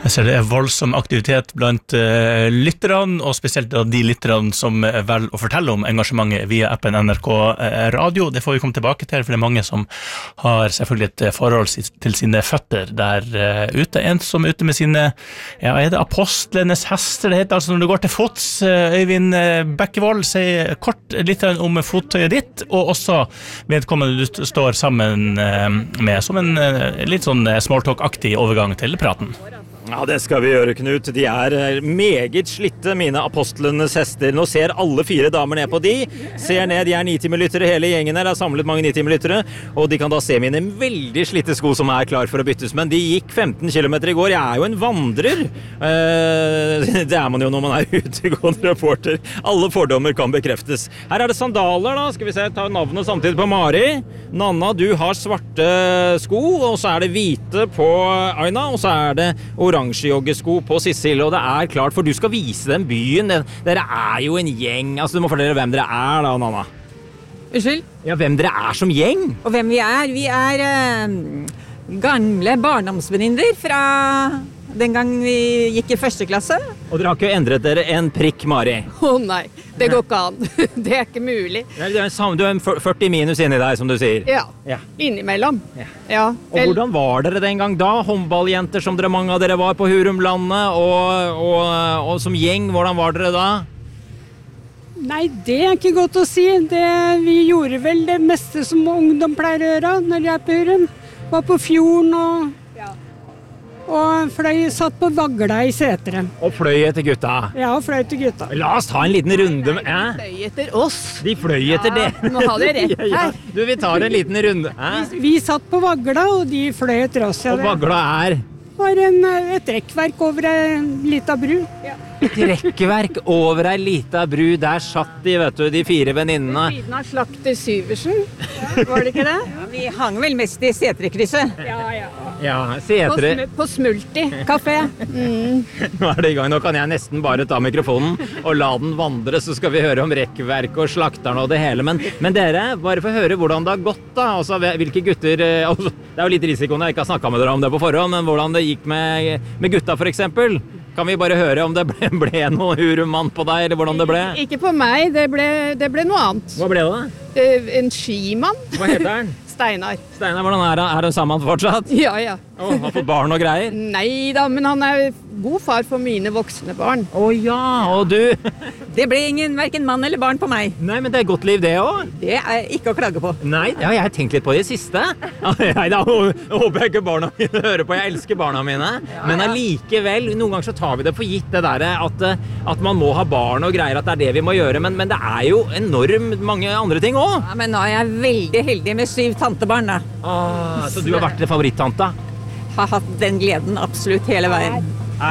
Jeg ser det voldsom aktivitet blant lytterne, og spesielt de lytterne som velger å fortelle om engasjementet via appen NRK Radio. Det får vi komme tilbake til, for det mange som har selvfølgelig et forhold til sine føtter der ute. En som ute med sine, er det apostlenes hester det heter, altså når du går til fots. Øyvind Bekkevold sier kort litt om fottøyet ditt, og også vedkommende du står sammen med, som en litt sånn smalltalk-aktig overgang til praten. Ja, det skal vi gjøre, Knut. De meget slitte, mine apostlenes hester. Nå ser alle 4 damer ned på de. Ser ned, de 9-timerlyttere. Hele gjengen her har samlet mange 9-timerlyttere. Og de kan da se mine veldig slitte sko som klar for å byttes. Men de gikk 15 kilometer i går. Jeg jo en vandrer. Det man jo når man utegående reporter. Alle fordommer kan bekreftes. Her det sandaler da. Skal vi se, ta navnet samtidig på Mari. Nanna, du har svarte sko. Og så det hvite på Aina. Og så det oransje joggesko på Sissel, og det klart, for du skal vise den byen. Dere jo en gjeng. Altså, du må fortelle hvem dere da, Nanna. Unnskyld? Ja, hvem dere som gjeng. Og hvem vi Vi gamle barndomsvenninner fra den gang vi gikk i første klasse. Og dere har ikke endret dere en prikk, Mari? Nei, det går ikke an. Det ikke mulig. Du en 40 minus inni deg, som du sier. Ja. Innimellom. Ja. Og hvordan var dere den gang da? Håndballjenter som mange av dere var på Hurumlandet, og som gjeng, hvordan var dere da? Nei, det ikke godt å si. Vi gjorde vel det meste som ungdom pleier å gjøre når de på Hurum. Var på fjorden og satt på vagla i seteret. Og fløy etter gutta? Ja, fløy etter gutta. La oss ta en liten runde med... De fløy etter oss. De fløy etter det. Du må ha det rett her. Du, vi tar en liten runde. Vi satt på vagla, og de fløy etter oss. Og vagla var et rekkverk over en liten bru. Et rekkverk over en liten bru. Der satt de 4 venninnene. Siden av slakter Syversen. Var det ikke det? Vi hang vel mest i Setre-krysset. Ja, Setre. På Smulti kafé. Nå det i gang. Nå kan jeg nesten bare ta mikrofonen og la den vandre, så skal vi høre om rekkverk og slakterne og det hele. Men dere, bare for å høre hvordan det har gått da. Altså, hvilke gutter... Det jo litt risiko når jeg ikke har snakket med dere om det på forhånd, men hvordan det gikk med gutta for eksempel. Kan vi bare høre om det ble noen Hurum-mann på deg, eller hvordan det ble? Ikke på meg, det ble noe annet. Hva ble det? En skimann. Hva heter han? Steinar. Steinar, hvordan han sammen fortsatt? Ja. Har fått barn og greier? Nei da, men han god far for mine voksne barn. Ja, og du? Det ble hverken mann eller barn på meg. Nei, men det et godt liv det også. Det ikke å klage på. Nei, jeg har tenkt litt på det siste. Nei, da håper jeg ikke barna mine hører på. Jeg elsker barna mine. Men allikevel, noen ganger så tar vi det for gitt det der at man må ha barn og greier, at det det vi må gjøre. Men det jo enormt mange andre ting også. Ja, men nå jeg veldig heldig med 7 tantebarn da. Så du har vært favorittanta? Har hatt den gleden absolutt hele veien.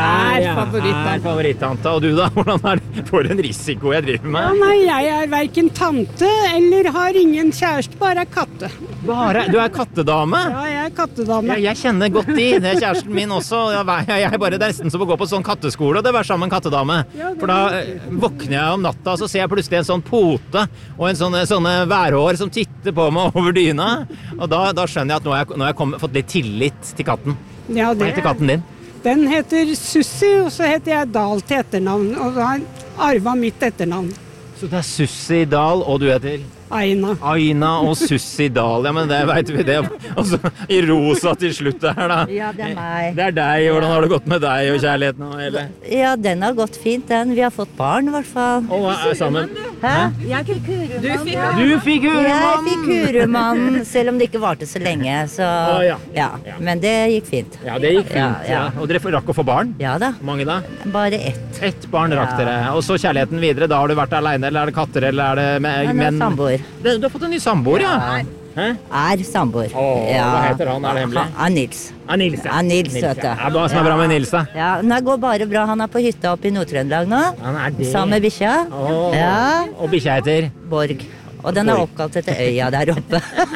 Favorittante. Og du da? Hvordan det? For en risiko jeg driver med. Nei, jeg hverken tante eller har ingen kjæreste, bare katte. Du kattedame? Ja, jeg kattedame. Jeg kjenner godt i. Det kjæresten min også. Jeg bare, det nesten som å gå på sånn katteskole, og det var sammen kattedame. For da våkner jeg om natta, og så ser jeg plutselig en sånn pote og en sånne værhår som titter på meg over dyna. Og da skjønner jeg at nå har jeg fått litt tillit til katten. Ja, Hva heter katten din? Den heter Sussi, og så heter jeg Dahl til etternavn, og da har arvet mitt etternavn. Så det Sussi Dahl, og du heter? Aina. Aina og Sussi Dahl, ja, men det vet vi det. Og så i rosa til slutt der da. Ja, det meg. Det deg, hvordan har det gått med deg og kjærligheten og hele? Ja, den har gått fint, den. Vi har fått barn i hvert fall. Og hva sammen? Hæ? Jeg fikk Hurumann. Du fikk Hurumann! Jeg fikk Hurumann, selv om det ikke varte så lenge, så ja. Men det gikk fint. Ja, det gikk fint, ja. Og dere rakk å få barn? Ja da. Hvor mange da? Bare 1. 1 barn rakk dere. Og så kjærligheten videre, da har du vært alene, eller det katter, eller det menn? Samboer. Du har fått en ny samboer, ja? Samboer. Hva heter han? Det hemmelig? Nils. Nils, ja. Nils, vet du. Hva som bra med Nils, da? Ja, det går bare bra. Han på hytta oppe i Nord-Trøndelag nå. Han det? Sammen med bikkja. Ja. Og bikkja heter? Borg. Og den oppkalt etter øya der oppe.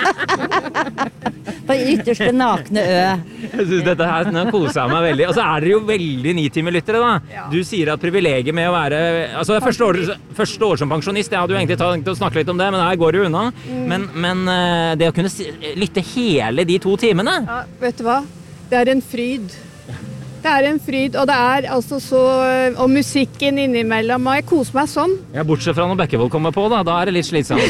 På ytterste nakne ø. Jeg synes dette her, nå koser jeg meg veldig. Og så dere jo veldig 9-timerlyttere da. Ja. Du sier at privilegiet med å være... Altså, første år som pensjonist, jeg hadde jo egentlig tenkt å snakke litt om det, men her går det jo unna. Men det å kunne lytte hele de 2 timene... Ja, vet du hva? Det en fryd. Det en fryd, og det altså så og musikken innimellom, og jeg koser meg sånn. Ja, bortsett fra når Bekkevold kommer på, da det litt slitsomt.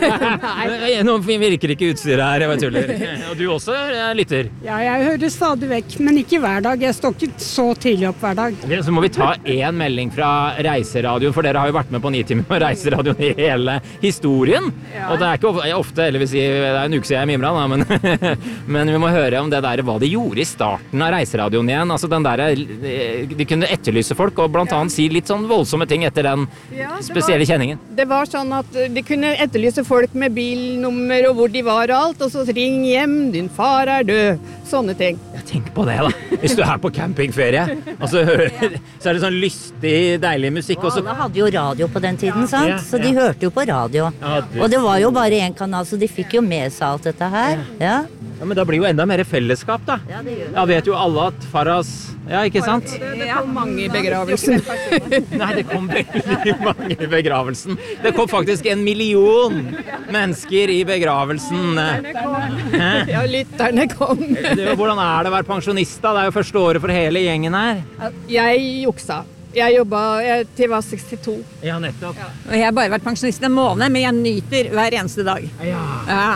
Nå virker ikke utstyret her, jeg bare tuller. Og du også lytter? Ja, jeg hører stadig vekk, men ikke hver dag. Jeg står ikke så tidlig opp hver dag. Så må vi ta en melding fra Reiseradioen, for dere har jo vært med på 9 timer med Reiseradioen i hele historien. Og det ikke ofte, eller vil si, det en uke siden jeg mimret, da, men vi må høre om det der, hva de gjorde i starten av Reiseradioen igjen. Altså den der, de kunne etterlyse folk, og blant annet si litt sånn voldsomme ting etter den spesielle kjenningen. Det var sånn at de kunne etterlyse folk med bilnummer og hvor de var og alt, og så ring hjem, din far død. Sånne ting. Jeg tenker på det da. Hvis du på campingferie, og så det sånn lystig, deilig musikk. Og alle hadde jo radio på den tiden, sant? Så de hørte jo på radio. Og det var jo bare en kanal, så de fikk jo med seg alt dette her. Ja, men da blir jo enda mer fellesskap da. Ja, det gjør det. Ja, vet jo alle at Faras... Ja, ikke sant? Det kom mange i begravelsen. Nei, det kom veldig mange i begravelsen. Det kom faktisk 1 million mennesker i begravelsen. Ja, lytterne kom. Hvordan det å være pensjonist da? Det jo første året for hele gjengen her. Jeg juksa. Jeg jobbet til jeg var 62. Ja, nettopp. Ja. Og jeg har bare vært pensjonist en måned, men jeg nyter hver eneste dag. Ja.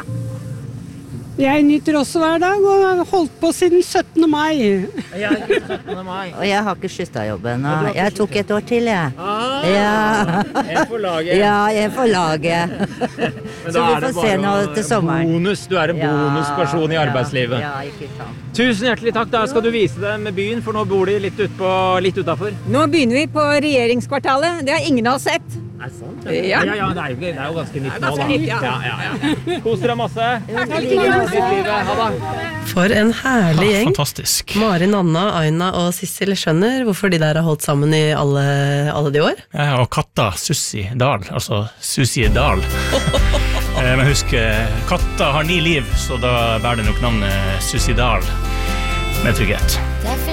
Jeg nyter også hver dag, og har holdt på siden 17. mai. Ja, 17. mai. Og jeg har ikke sluttet jobben, og jeg tok et år til, jeg. En for laget. Ja, en for laget. Så vi får se nå til sommeren. Bonus, du en bonusperson i arbeidslivet. Ja, ikke sant. Tusen hjertelig takk, da skal du vise dem med byen, for nå bor de litt utenfor. Nå begynner vi på regjeringskvartalet, det har ingen av oss sett. Det sant? Ja. Ja, det jo ganske nytt nå, da. Ja. Kos dere masse. Ha det. For en herlig gjeng. Fantastisk. Marin, Anna, Aina og Sissel skjønner hvorfor de der har holdt sammen i alle de år. Ja, og katta Susi Dahl, altså Susi Dahl. Men husk, katta har 9 liv, så da bærer det nok navnet Susi Dahl med trygghet.